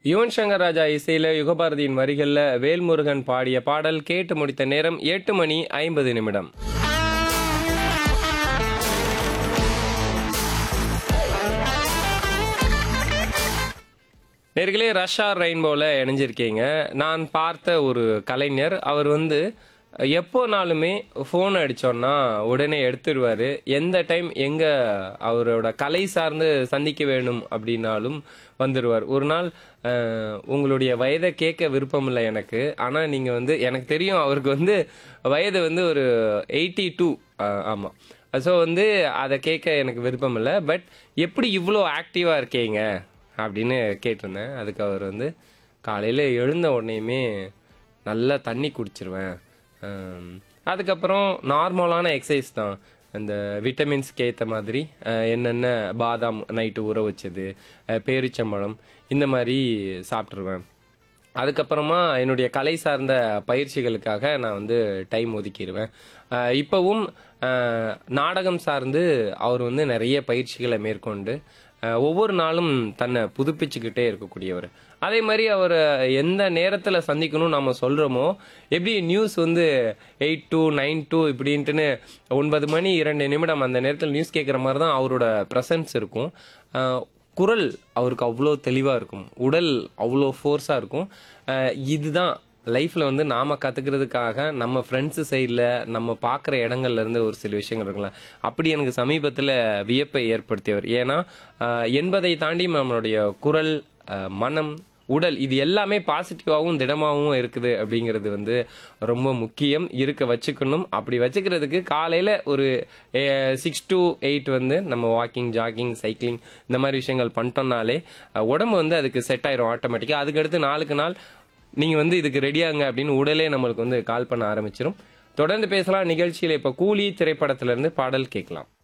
யுவன் சங்கர் ராஜா இசையில யுகபாரதியின் வரிகள்ல வேல்முருகன் பாடிய பாடல் கேட்டு முடித்த நேரம் 8:50. நேர்களே ரஷ்ஆர் ரெயின்போல இணைஞ்சிருக்கீங்க. நான் பார்த்த ஒரு கலைஞர், அவர் எப்போனாலுமே ஃபோன் அடிச்சோன்னா உடனே எடுத்துடுவாரு. எந்த டைம் எங்க அவரோட கலை சார்ந்து சந்திக்க வேணும் அப்படின்னாலும் வந்துடுவார். ஒரு நாள் உங்களுடைய வயதை கேட்க விருப்பம் இல்லை எனக்கு, ஆனால் நீங்கள் எனக்கு தெரியும் அவருக்கு வயது ஒரு 82. ஆமாம். ஸோ அதை கேட்க எனக்கு விருப்பம் இல்லை. பட் எப்படி இவ்வளோ ஆக்டிவாக இருக்கீங்க அப்படின்னு கேட்டிருந்தேன். அதுக்கு அவர் காலையில் எழுந்த உடனேயுமே நல்லா தண்ணி குடிச்சிருவேன், அதுக்கப்புறம் நார்மலான எக்ஸசைஸ் தான், அந்த விட்டமின்ஸ்க்கு ஏற்ற மாதிரி என்னென்ன பாதாம் நைட்டு ஊற வச்சது, பேரிச்சம்பழம் இந்த மாதிரி சாப்பிட்ருவேன். அதுக்கப்புறமா என்னுடைய கலை சார்ந்த பயிற்சிகளுக்காக நான் டைம் ஒதுக்கிடுவேன். இப்போவும் நாடகம் சார்ந்து அவர் நிறைய பயிற்சிகளை மேற்கொண்டு ஒவ்வொரு நாளும் தன்னை புதுப்பிச்சுக்கிட்டே இருக்கக்கூடியவர். அதே மாதிரி அவர் எந்த நேரத்தில் சந்திக்கணும் நம்ம சொல்கிறோமோ, எப்படி நியூஸ் 8 to 9 to இப்படின்ட்டுன்னு 9 மணி 2 நிமிடம் அந்த நேரத்தில் நியூஸ் கேட்குற மாதிரி தான் அவரோட ப்ரெசன்ஸ் இருக்கும். குரல் அவருக்கு அவ்வளோ தெளிவாக இருக்கும், உடல் அவ்வளோ ஃபோர்ஸாக இருக்கும். இதுதான் லைஃப்பில் நாம் கற்றுக்கிறதுக்காக நம்ம ஃப்ரெண்ட்ஸு சைடில் நம்ம பார்க்குற இடங்கள்லேருந்து ஒரு சில விஷயங்கள் இருக்கலாம். அப்படி எனக்கு சமீபத்தில் வியப்பை ஏற்படுத்தியவர். ஏன்னா 80 தாண்டி நம்மளுடைய குரல், மனம், உடல் இது எல்லாமே பாசிட்டிவாகவும் திடமாகவும் இருக்குது அப்படிங்கிறது ரொம்ப முக்கியம், இருக்க வச்சுக்கணும். அப்படி வச்சுக்கிறதுக்கு காலையில் ஒரு 6 to 8 நம்ம வாக்கிங், ஜாகிங், சைக்கிளிங் இந்த மாதிரி விஷயங்கள் பண்ணிட்டோம்னாலே உடம்பு அதுக்கு செட் ஆயிரும் ஆட்டோமேட்டிக்காக. அதுக்கடுத்து நாளுக்கு நாள் நீங்கள் இதுக்கு ரெடியாங்க அப்படின்னு உடலே நம்மளுக்கு கால் பண்ண ஆரம்பிச்சிடும். தொடர்ந்து பேசலாம் நிகழ்ச்சியில். இப்போ கூலி திரைப்படத்திலிருந்து பாடல் கேட்கலாம்.